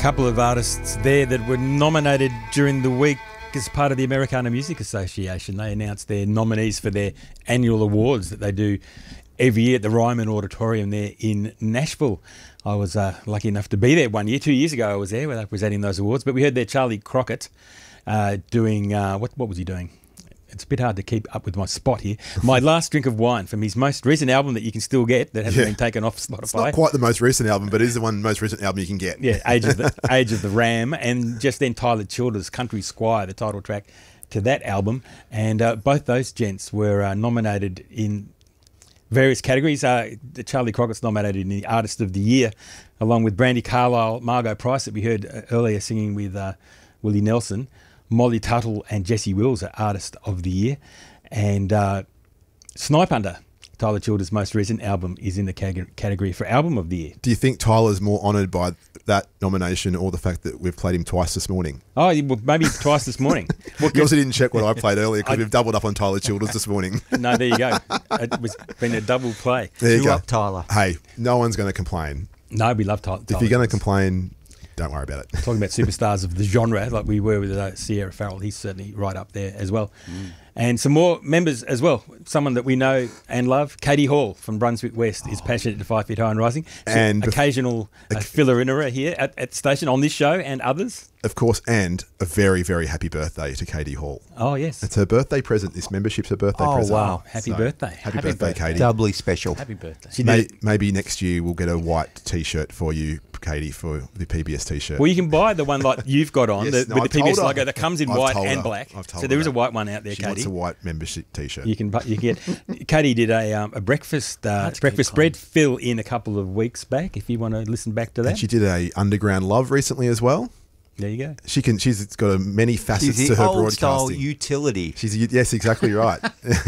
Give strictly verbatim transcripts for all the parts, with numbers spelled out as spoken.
couple of artists there that were nominated during the week as part of the Americana Music Association. They announced their nominees for their annual awards that they do every year at the Ryman Auditorium there in Nashville. I was uh, lucky enough to be there one year. Two years ago I was there where they were presenting those awards. But we heard there Charlie Crockett uh, doing, uh, what, what was he doing? It's a bit hard to keep up with my spot here. My Last Drink of Wine from his most recent album that you can still get that hasn't yeah. been taken off Spotify. It's not quite the most recent album, but it is the one most recent album you can get. Yeah, Age of the Age of the Ram, and just then Tyler Childers' Country Squire, the title track to that album. And uh, both those gents were uh, nominated in various categories. Uh, Charlie Crockett's nominated in the Artist of the Year, along with Brandi Carlile, Margot Price that we heard earlier singing with uh, Willie Nelson. Molly Tuttle and Jesse Wills are Artist of the Year. And uh, Snipe Hunter, Tyler Childers' most recent album, is in the category for Album of the Year. Do you think Tyler's more honoured by that nomination or the fact that we've played him twice this morning? Oh, well, maybe twice this morning. Well, you also didn't check what I played earlier because we've doubled up on Tyler Childers this morning. No, there you go. It was been a double play. There you Chew go. up, Tyler. Hey, no one's going to complain. No, we love Tyler. If you're going to complain, don't worry about it. Talking about superstars of the genre, like we were with uh, Sierra Farrell, he's certainly right up there as well. Mm. And some more members as well. Someone that we know and love, Katie Hall from Brunswick West, oh. is passionate to Five Feet High and Rising. So and occasional uh, filler-innerer here at, at the station on this show and others. Of course, and a very, very happy birthday to Katie Hall. Oh, yes. It's her birthday present. This membership's her birthday oh, present. Oh, wow. Happy so, birthday. Happy, happy birthday, birthday, Katie. Doubly special. Happy birthday. She May, maybe next year we'll get a white T-shirt for you, Katie, for the P B S T-shirt. Well, you can buy the one like you've got on, yes, the, no, with the P B S her. logo that comes in I've white and her. black. So there is that. a white one out there, she Katie. She wants a white membership T-shirt. You can, you can get. Katie did a um, a breakfast uh, breakfast spread fill in a couple of weeks back. If you want to listen back to that, and she did a Underground Love recently as well. There you go. She can. She's got a many facets she's to her old broadcasting. Style utility. She's a, yes, exactly right.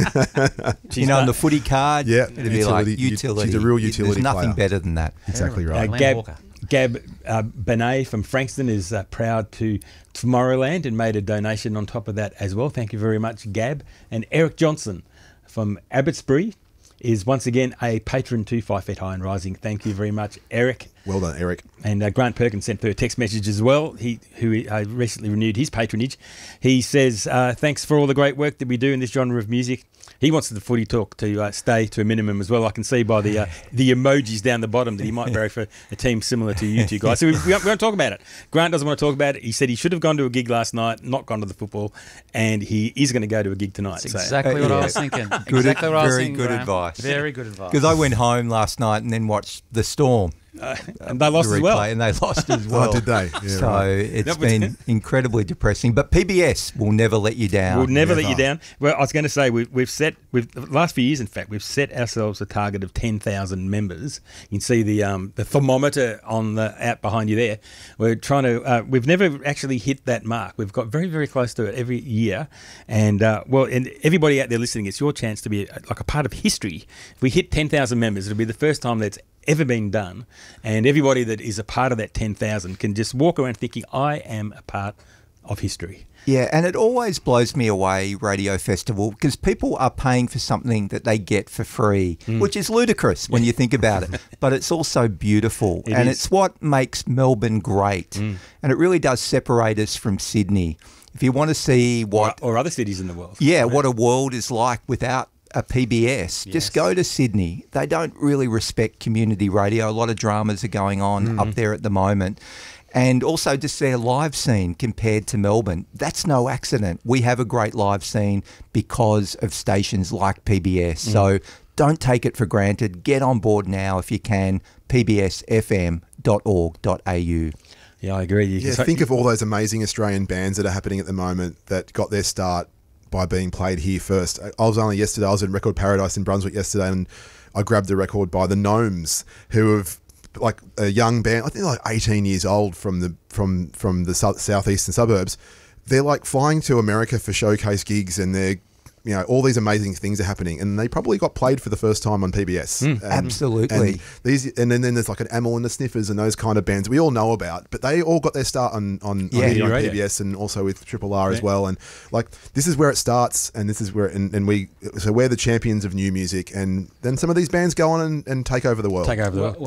you know, on the footy card, yeah, it'd be utility, like utility. She's a real utility There's nothing player. better than that. Exactly right. Uh, Gab, Gab uh, Benet from Frankston is uh, proud to Tomorrowland and made a donation on top of that as well. Thank you very much, Gab. And Eric Johnson from Abbotsbury is once again a patron to Five Feet High and Rising. Thank you very much, Eric. Well done, Eric. And uh, Grant Perkins sent through a text message as well, he who uh, recently renewed his patronage. He says, uh, thanks for all the great work that we do in this genre of music. He wants the footy talk to uh, stay to a minimum as well. I can see by the uh, the emojis down the bottom that he might bury for a team similar to you two guys. So we, we won't talk about it. Grant doesn't want to talk about it. He said he should have gone to a gig last night, not gone to the football, and he is going to go to a gig tonight. That's so. exactly Uh, what yeah. I was thinking. Good, exactly what I was very thinking, good Graham. advice. Very good advice. Because I went home last night and then watched The Storm. Uh, and they lost the as well. And they lost as well. Oh, did they? Yeah, so right. it's That was- been incredibly depressing. But P B S will never let you down. We'll never, Never. let you down. Well, I was going to say we've we've set we've the last few years. In fact, we've set ourselves a target of ten thousand members. You can see the um, the thermometer on the out behind you there. We're trying to. Uh, we've never actually hit that mark. We've got very very close to it every year. And uh, well, and everybody out there listening, it's your chance to be a, like a part of history. If we hit ten thousand members, it'll be the first time that's ever been done, and everybody that is a part of that ten thousand can just walk around thinking, I am a part of history. Yeah, and it always blows me away, Radio Festival, because people are paying for something that they get for free, mm. which is ludicrous when you think about it. But it's also beautiful, it and is. it's what makes Melbourne great. Mm. And it really does separate us from Sydney. If you want to see what... Or, or other cities in the world. Yeah, right? What a world is like without a P B S. Yes. Just go to Sydney. They don't really respect community radio. A lot of dramas are going on mm. up there at the moment. And also just their live scene compared to Melbourne. That's no accident. We have a great live scene because of stations like P B S. Mm. So don't take it for granted. Get on board now if you can, p b s f m dot org dot a u. Yeah, I agree. You yeah, can think of all those amazing Australian bands that are happening at the moment that got their start by being played here first. I was only yesterday, I was in Record Paradise in Brunswick yesterday, and I grabbed a record by the Gnomes, who have like a young band, I think they're like eighteen years old from the from from the southeastern suburbs. They're like flying to America for showcase gigs, and they're, you know, all these amazing things are happening, and they probably got played for the first time on P B S. Mm. And, Absolutely. And these, and then, then there's like an Amel and the Sniffers and those kind of bands we all know about, but they all got their start on on, Yeah, on, you're on right. P B S and also with Triple R Yeah. as well. And like this is where it starts, and this is where and, and we so we're the champions of new music, and then some of these bands go on and, and take over the world. take over the Well, world.